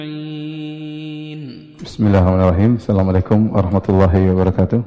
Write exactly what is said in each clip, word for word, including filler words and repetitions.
Bismillahirrahmanirrahim. Assalamualaikum warahmatullahi wabarakatuh.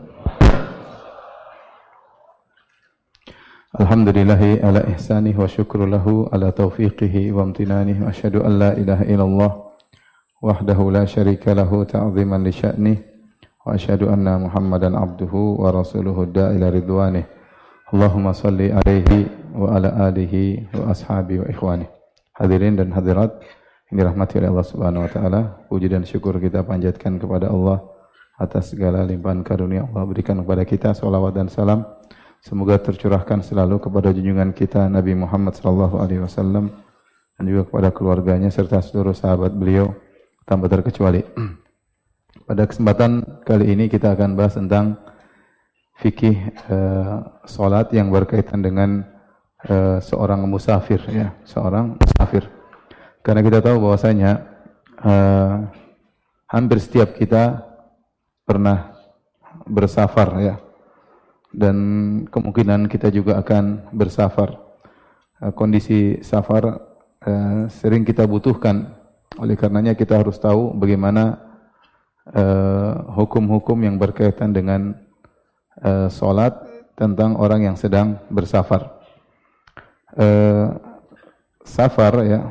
Alhamdulillahi ala ihsanih wa syukru lahu ala taufiqihi wa amtinanih wa asyhadu an la ilaha illallah wahdahu la syarika lahu ta'ziman li sya'nih wa asyhadu anna Muhammadan abduhu wa rasuluhu da'ila ridwanih. Allahumma salli alaihi wa ala alihi wa ashabi wa ikhwanih. Hadirin dan hadirat yang dirahmati oleh Allah Subhanahu wa taala, puji dan syukur kita panjatkan kepada Allah atas segala limpahan karunia Allah berikan kepada kita. Salawat dan salam semoga tercurahkan selalu kepada junjungan kita Nabi Muhammad sallallahu alaihi wasallam dan juga kepada keluarganya serta seluruh sahabat beliau tanpa terkecuali. Pada kesempatan kali ini kita akan bahas tentang fikih uh, salat yang berkaitan dengan uh, seorang musafir, ya, seorang musafir. Karena kita tahu bahwasanya uh, hampir setiap kita pernah bersafar, ya, dan kemungkinan kita juga akan bersafar. Uh, kondisi safar uh, sering kita butuhkan, oleh karenanya kita harus tahu bagaimana uh, hukum-hukum yang berkaitan dengan uh, salat tentang orang yang sedang bersafar. Uh, safar, ya.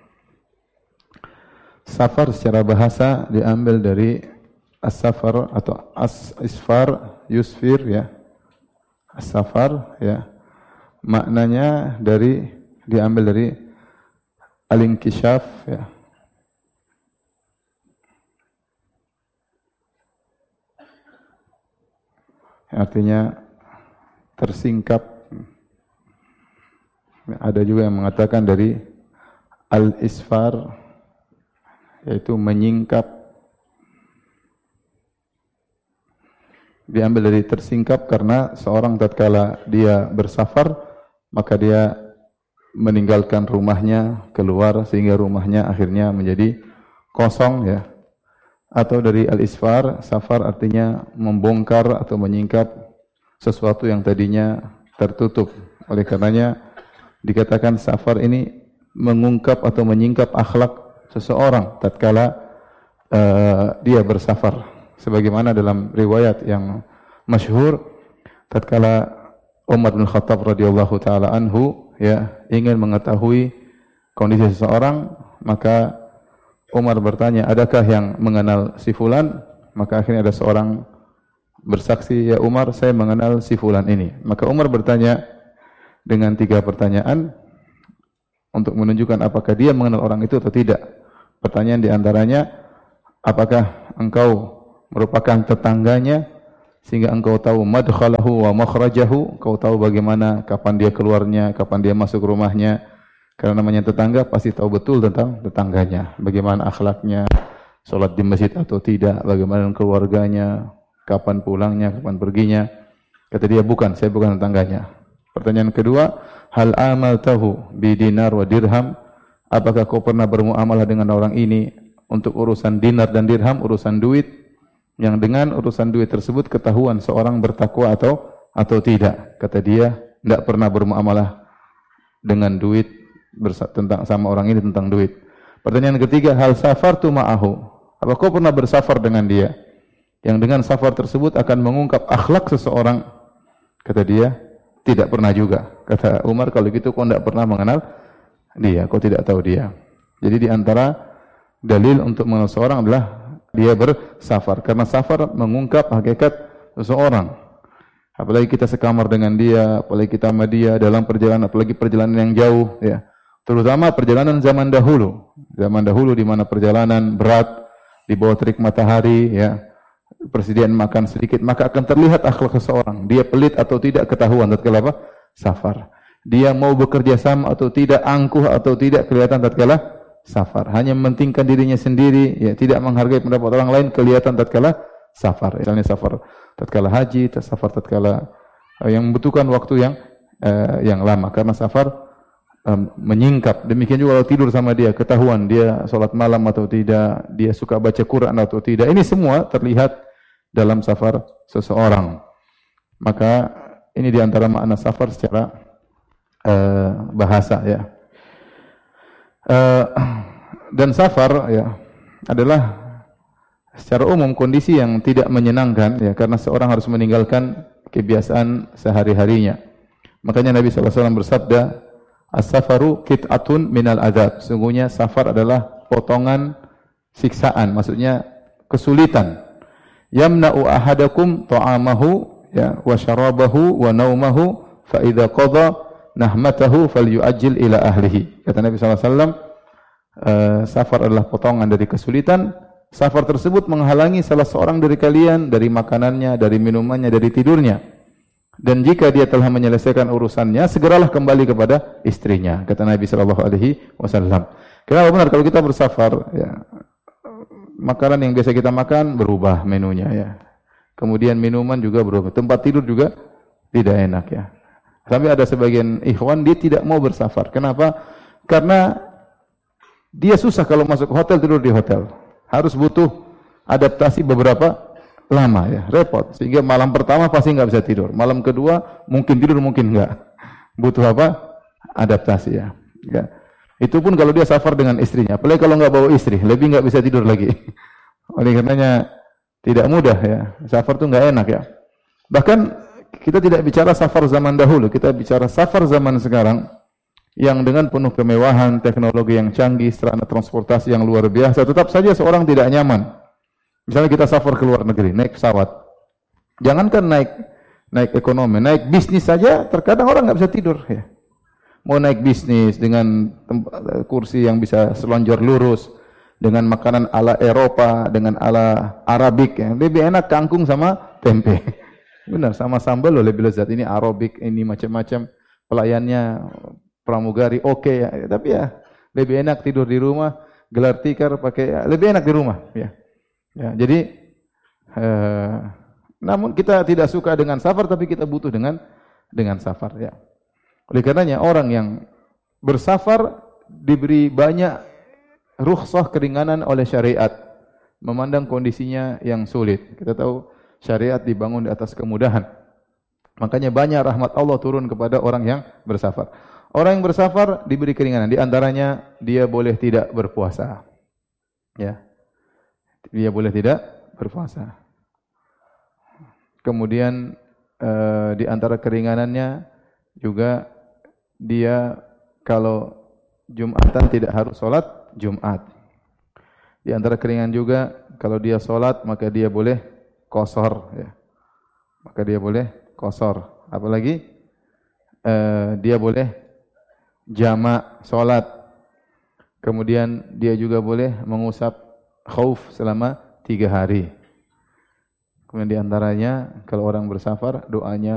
Safar secara bahasa diambil dari as-safar atau as-isfar, yusfir, ya. As-safar, ya. Maknanya dari diambil dari al-inkishaf, ya. Artinya tersingkap. Ada juga yang mengatakan dari al-isfar, yaitu menyingkap. Diambil dari tersingkap karena seorang tatkala dia bersafar maka dia meninggalkan rumahnya, keluar sehingga rumahnya akhirnya menjadi kosong, ya. Atau dari al-isfar, safar artinya membongkar atau menyingkap sesuatu yang tadinya tertutup. Oleh karenanya dikatakan safar ini mengungkap atau menyingkap akhlak seseorang tatkala uh, dia bersafar, sebagaimana dalam riwayat yang masyhur tatkala Umar bin Khattab radhiyallahu taala anhu, ya, ingin mengetahui kondisi seseorang, maka Umar bertanya, adakah yang mengenal si fulan? Maka akhirnya ada seorang bersaksi, ya Umar, saya mengenal si fulan ini. Maka Umar bertanya dengan tiga pertanyaan untuk menunjukkan apakah dia mengenal orang itu atau tidak. Pertanyaan diantaranya, apakah engkau merupakan tetangganya sehingga engkau tahu madkhalahu wa makhrajahu, engkau tahu bagaimana kapan dia keluarnya, kapan dia masuk rumahnya. Karena namanya tetangga pasti tahu betul tentang tetangganya, bagaimana akhlaknya, sholat di masjid atau tidak, bagaimana keluarganya, kapan pulangnya, kapan perginya. Kata dia, bukan, saya bukan tetangganya. Pertanyaan kedua, hal amaltahu bi dinar wa dirham, apakah kau pernah bermuamalah dengan orang ini untuk urusan dinar dan dirham, urusan duit, yang dengan urusan duit tersebut ketahuan seorang bertakwa atau atau tidak? Kata dia, tidak pernah bermuamalah dengan duit tentang sama orang ini tentang duit. Pertanyaan ketiga, hal safartu ma'ahu, apa kau pernah bersafar dengan dia, yang dengan safar tersebut akan mengungkap akhlak seseorang? Kata dia, tidak pernah juga. Kata Umar, kalau gitu kau tidak pernah mengenal dia, kau tidak tahu dia. Jadi di antara dalil untuk mengenal seorang adalah dia bersafar, karena safar mengungkap hakikat seseorang. Apalagi kita sekamar dengan dia, apalagi kita sama dia dalam perjalanan, apalagi perjalanan yang jauh, ya. Terutama perjalanan zaman dahulu, zaman dahulu di mana perjalanan berat di bawah terik matahari, ya. Persediaan makan sedikit, maka akan terlihat akhlak seseorang. Dia pelit atau tidak ketahuan tatkala apa? Safar. Dia mau bekerja sama atau tidak, angkuh atau tidak, kelihatan tatkala safar. Hanya mementingkan dirinya sendiri, ya, tidak menghargai pendapat orang lain, kelihatan tatkala safar. Misalnya safar tatkala haji, safar tatkala uh, yang membutuhkan waktu yang uh, yang lama, karena safar um, menyingkap. Demikian juga kalau tidur sama dia, ketahuan dia sholat malam atau tidak, dia suka baca Quran atau tidak. Ini semua terlihat dalam safar seseorang. Maka ini diantara makna safar secara uh, bahasa, ya. Uh, dan safar, ya, adalah secara umum kondisi yang tidak menyenangkan ya, karena seorang harus meninggalkan kebiasaan sehari-harinya. Makanya Nabi sallallahu alaihi wasallam bersabda, "As-safaru qit'atun minal adzab." Sungguhnya safar adalah potongan siksaan, maksudnya kesulitan. Yamna'u ahadakum ta'amahu ya wa syarabahu wa naumahu fa idza qada nahmatahu falyu'ajjil ila ahlihi. Kata Nabi sallallahu alaihi wasallam, uh, safar adalah potongan dari kesulitan. Safar tersebut menghalangi salah seorang dari kalian dari makanannya, dari minumannya, dari tidurnya. Dan jika dia telah menyelesaikan urusannya, segeralah kembali kepada istrinya. Kata Nabi sallallahu alaihi wasallam. Kenapa benar kalau kita bersafar, ya, makanan yang biasa kita makan berubah menunya ya. Kemudian minuman juga berubah. Tempat tidur juga tidak enak ya. Sampai ada sebagian ikhwan dia tidak mau bersafar. Kenapa? Karena dia susah kalau masuk hotel tidur di hotel. Harus butuh adaptasi beberapa lama ya, repot. Sehingga malam pertama pasti nggak bisa tidur. Malam kedua mungkin tidur mungkin nggak. Butuh apa? Adaptasi ya. Ya. Itu pun kalau dia safar dengan istrinya. Apalagi kalau nggak bawa istri, lebih nggak bisa tidur lagi. Oleh karenanya tidak mudah ya. Safar tuh nggak enak ya. Bahkan kita tidak bicara safar zaman dahulu, kita bicara safar zaman sekarang yang dengan penuh kemewahan, teknologi yang canggih, sarana transportasi yang luar biasa, tetap saja seorang tidak nyaman. Misalnya kita safar ke luar negeri, naik pesawat. Jangankan naik naik ekonomi, naik bisnis saja terkadang orang nggak bisa tidur ya. Mau naik bisnis dengan tempat, kursi yang bisa selonjor lurus, dengan makanan ala Eropa, dengan ala Arabik ya. Lebih enak kangkung sama tempe. Benar, sama sambal loh lebih lezat. Ini Arabik, ini macam-macam pelayannya pramugari oke okay, ya. Tapi ya lebih enak tidur di rumah, gelar tikar pakai ya, lebih enak di rumah ya. Ya, jadi eh, namun kita tidak suka dengan safar tapi kita butuh dengan dengan safar ya. Oleh karenanya orang yang bersafar diberi banyak rukhsah keringanan oleh syariat memandang kondisinya yang sulit. Kita tahu syariat dibangun di atas kemudahan. Makanya banyak rahmat Allah turun kepada orang yang bersafar. Orang yang bersafar diberi keringanan. Di antaranya dia boleh tidak berpuasa. Ya. Dia boleh tidak berpuasa. Kemudian eh, di antara keringanannya juga dia kalau Jumatan tidak harus sholat Jumat. Di antara keringanan juga kalau dia sholat maka dia boleh qashar ya. Maka dia boleh qashar. Apalagi eh, dia boleh jamak sholat. Kemudian dia juga boleh mengusap khauf selama tiga hari. Kemudian di antaranya kalau orang bersafar doanya